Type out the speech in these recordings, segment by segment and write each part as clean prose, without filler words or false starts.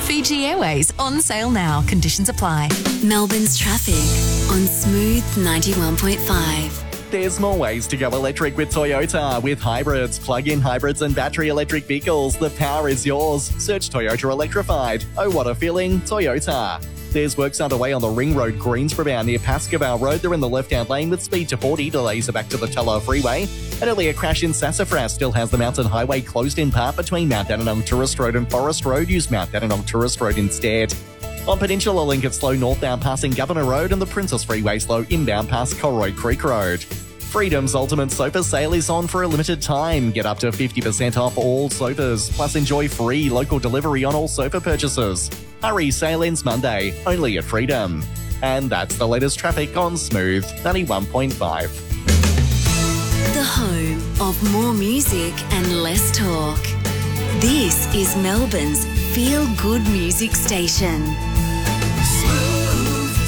Fiji Airways on sale now. Conditions apply. Melbourne's traffic on Smooth 91.5. There's more ways to go electric with Toyota. With hybrids, plug-in hybrids and battery electric vehicles, the power is yours. Search Toyota Electrified. Oh, what a feeling, Toyota. There's works underway on the Ring Road, Greensboro near Pascoe Road. They're in the left-hand lane with speed to 40. Delays are back to the Teller Freeway. An earlier crash in Sassafras still has the Mountain Highway closed in part between Mount Dandenong Tourist Road and Forest Road. Use Mount Dandenong Tourist Road instead. On Peninsula Link, it's slow northbound passing Governor Road and the Princess Freeway slow inbound past Colroy Creek Road. Freedom's Ultimate Sofa Sale is on for a limited time. Get up to 50% off all sofas, plus enjoy free local delivery on all sofa purchases. Hurry, sale ends Monday, only at Freedom. And that's the latest traffic on Smooth 91.5. The home of more music and less talk. This is Melbourne's feel-good music station. Smooth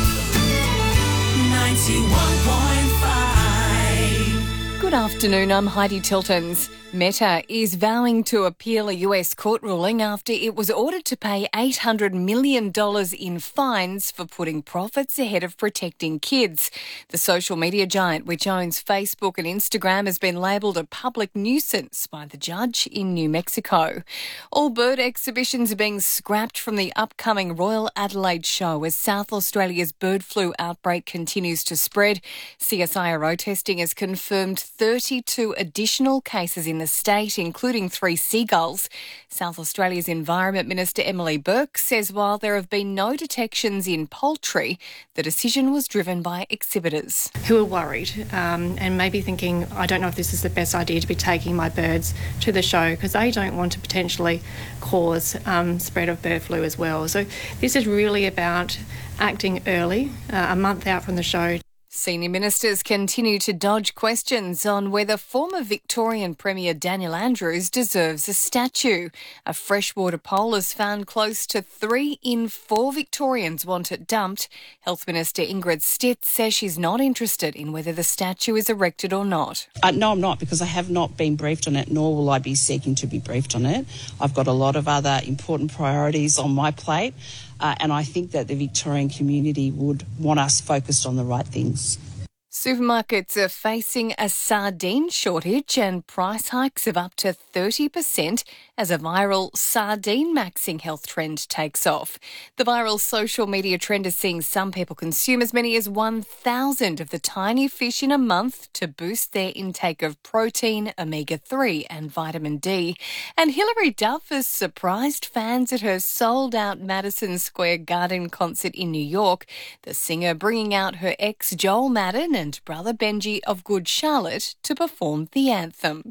91.5. Good afternoon, I'm Heidi Tiltons. Meta is vowing to appeal a US court ruling after it was ordered to pay $800 million in fines for putting profits ahead of protecting kids. The social media giant, which owns Facebook and Instagram, has been labelled a public nuisance by the judge in New Mexico. All bird exhibitions are being scrapped from the upcoming Royal Adelaide show as South Australia's bird flu outbreak continues to spread. CSIRO testing has confirmed 32 additional cases in the state, including 3 seagulls. South Australia's Environment Minister Emily Burke says while there have been no detections in poultry, the decision was driven by exhibitors who are worried and maybe thinking, I don't know if this is the best idea to be taking my birds to the show, because they don't want to potentially cause spread of bird flu as well. So this is really about acting early, a month out from the show. Senior ministers continue to dodge questions on whether former Victorian Premier Daniel Andrews deserves a statue. A freshwater poll has found close to 3 in 4 Victorians want it dumped. Health Minister Ingrid Stitt says she's not interested in whether the statue is erected or not. No, I'm not, because I have not been briefed on it, nor will I be seeking to be briefed on it. I've got a lot of other important priorities on my plate. And I think that the Victorian community would want us focused on the right things. Supermarkets are facing a sardine shortage and price hikes of up to 30% as a viral sardine maxing health trend takes off. The viral social media trend is seeing some people consume as many as 1,000 of the tiny fish in a month to boost their intake of protein, omega-3 and vitamin D. And Hilary Duff has surprised fans at her sold-out Madison Square Garden concert in New York. The singer bringing out her ex Joel Madden and brother Benji of Good Charlotte to perform the anthem.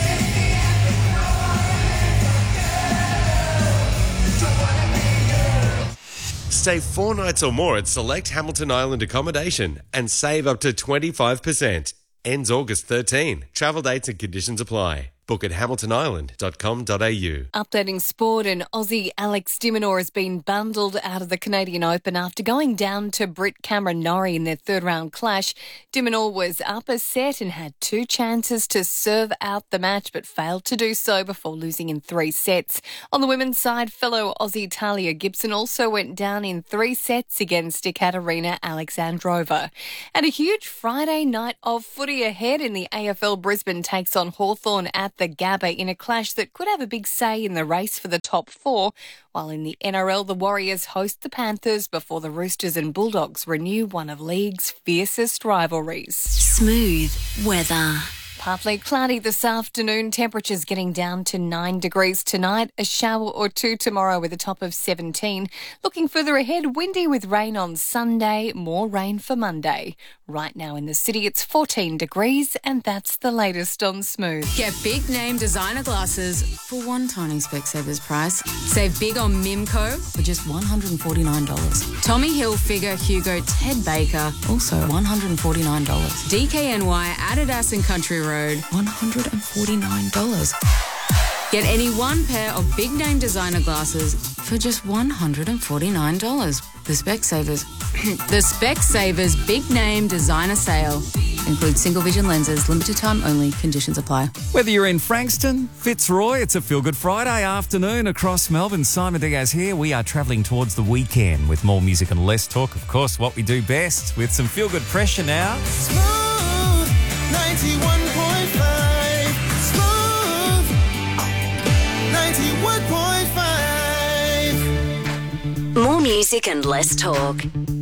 Stay 4 nights or more at select Hamilton Island accommodation and save up to 25%. Ends August 13. Travel dates and conditions apply. Book at hamiltonisland.com.au. Updating sport, and Aussie Alex de Minaur has been bundled out of the Canadian Open after going down to Brit Cameron Norrie in their third-round clash. De Minaur was up a set and had 2 chances to serve out the match, but failed to do so before losing in 3 sets. On the women's side, fellow Aussie Talia Gibson also went down in 3 sets against Ekaterina Alexandrova. And a huge Friday night of footy ahead in the AFL. Brisbane takes on Hawthorn at the Gabba in a clash that could have a big say in the race for the top 4, while in the NRL the Warriors host the Panthers before the Roosters and Bulldogs renew one of league's fiercest rivalries. Smooth weather. Partly cloudy this afternoon, temperatures getting down to 9 degrees tonight, a shower or 2 tomorrow with a top of 17. Looking further ahead, windy with rain on Sunday, more rain for Monday. Right now in the city it's 14 degrees and that's the latest on Smooth. Get big name designer glasses for one tiny Specsavers price. Save big on Mimco for just $149. Tommy Hilfiger, Hugo, Ted Baker, also $149. DKNY, Adidas and Country Road, $149. Get any one pair of big name designer glasses for just $149. The Specsavers Big Name Designer Sale. Includes single vision lenses, limited time only, conditions apply. Whether you're in Frankston, Fitzroy, it's a Feel Good Friday afternoon across Melbourne. Simon Diaz here. We are travelling towards the weekend with more music and less talk. Of course, what we do best with some Feel Good pressure now. Smooth 91.5. Smooth 91.5. More music and less talk.